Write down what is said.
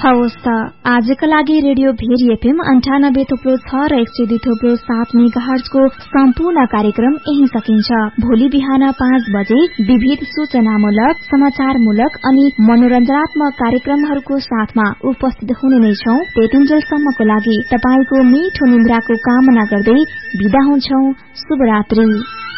हवस् त आजका लागि रेडियो भेरी एफएम 98.6 र 102.7 मेगाहर्जको सम्पूर्ण कार्यक्रम यही सकिन्छ। भोलि बिहान 5 बजे विविध सूचनामूलक, समाचारमूलक अनि मनोरञ्जनात्मक कार्यक्रमहरूको साथमा उपस्थित हुने नै छौं। त्यतिन्जेलसम्मको लागि तपाईको मिठो निन्द्राको कामना गर्दै बिदा हुन्छौं। शुभरात्रि।